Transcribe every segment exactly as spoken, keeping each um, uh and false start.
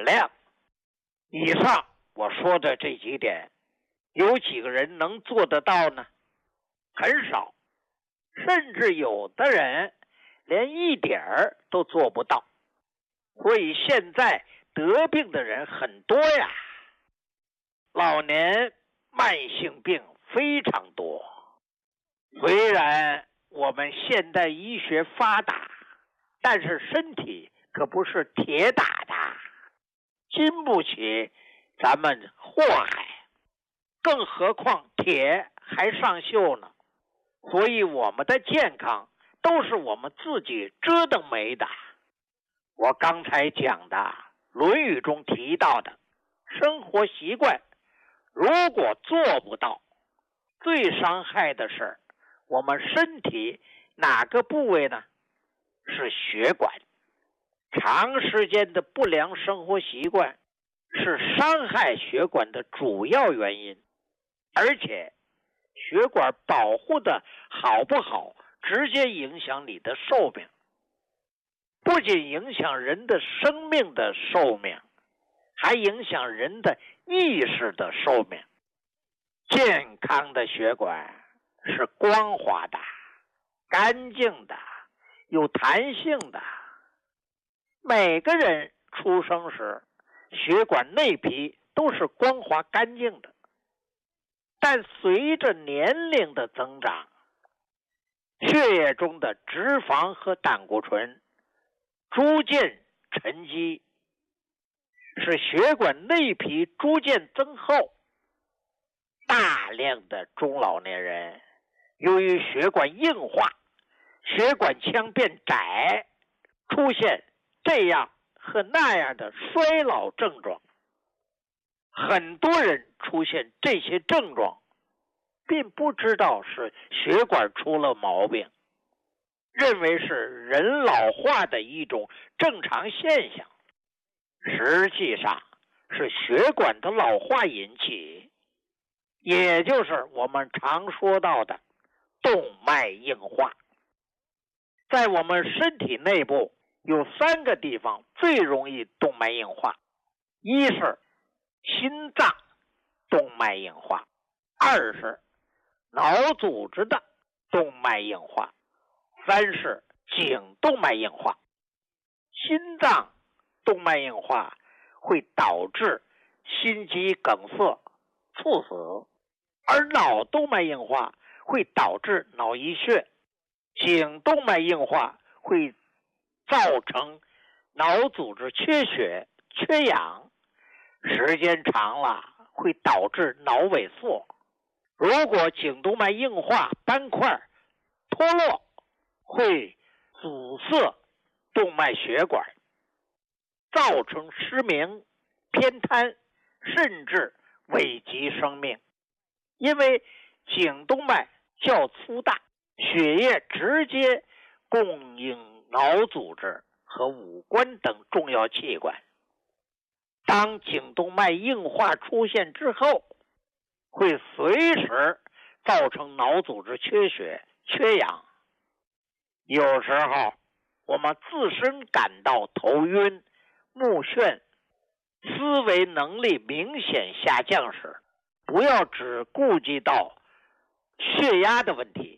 量。以上我说的这几点，有几个人能做得到呢？很少，甚至有的人连一点儿都做不到。所以现在得病的人很多呀，老年慢性病非常多。虽然我们现代医学发达，但是身体可不是铁打的，经不起咱们祸害，更何况铁还上锈呢。所以我们的健康都是我们自己折腾没的。我刚才讲的《论语》中提到的生活习惯，如果做不到，最伤害的是我们身体哪个部位呢？是血管。长时间的不良生活习惯是伤害血管的主要原因，而且血管保护的好不好，直接影响你的寿命。不仅影响人的生命的寿命，还影响人的意识的寿命。健康的血管是光滑的、干净的、有弹性的。每个人出生时，血管内皮都是光滑干净的，但随着年龄的增长，血液中的脂肪和胆固醇逐渐沉积，使血管内皮逐渐增厚。大量的中老年人由于血管硬化，血管腔变窄，出现这样和那样的衰老症状。很多人出现这些症状，并不知道是血管出了毛病，认为是人老化的一种正常现象，实际上是血管的老化引起，也就是我们常说到的动脉硬化。在我们身体内部有三个地方最容易动脉硬化，一是心脏动脉硬化，二是脑组织的动脉硬化，三是颈动脉硬化。心脏动脉硬化会导致心肌梗塞、猝死，而脑动脉硬化会导致脑溢血，颈动脉硬化会造成脑组织缺血、缺氧，时间长了会导致脑萎缩。如果颈动脉硬化斑块脱落，会阻塞动脉血管，造成失明、偏瘫，甚至危及生命。因为颈动脉较粗大，血液直接供应脑组织和五官等重要器官。当颈动脉硬化出现之后，会随时造成脑组织缺血、缺氧。有时候我们自身感到头晕、目眩、思维能力明显下降时，不要只顾及到血压的问题，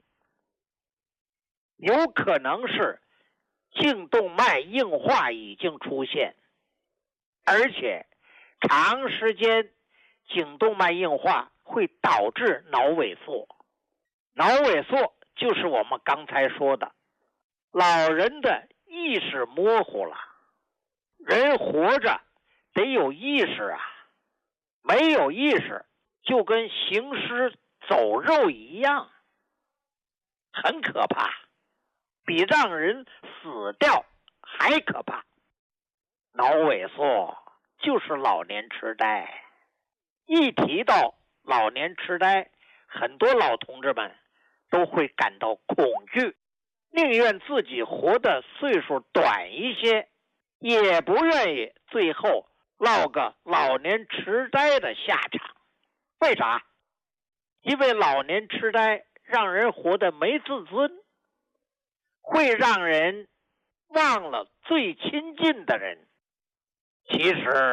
有可能是颈动脉硬化已经出现，而且长时间颈动脉硬化会导致脑萎缩。脑萎缩就是我们刚才说的，老人的意识模糊了。人活着得有意识啊，没有意识就跟行尸走肉一样，很可怕，比让人死掉还可怕。脑萎缩就是老年痴呆。一提到老年痴呆，很多老同志们都会感到恐惧，宁愿自己活的岁数短一些，也不愿意最后落个老年痴呆的下场。为啥？因为老年痴呆让人活得没自尊，会让人忘了最亲近的人。其实